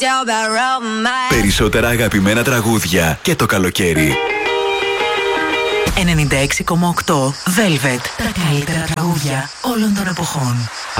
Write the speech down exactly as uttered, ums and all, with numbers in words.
Περισσότερα αγαπημένα τραγούδια και το καλοκαίρι. ενενήντα έξι κόμμα οκτώ Velvet. Τα καλύτερα τραγούδια όλων των εποχών.